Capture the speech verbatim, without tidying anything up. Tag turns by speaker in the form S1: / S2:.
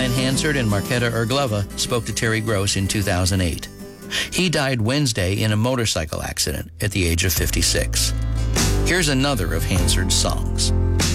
S1: Caroline Hansard and Marketa Erglova spoke to Terry Gross in two thousand eight. He died Wednesday in a motorcycle accident at the age of fifty-six. Here's another of Hansard's songs.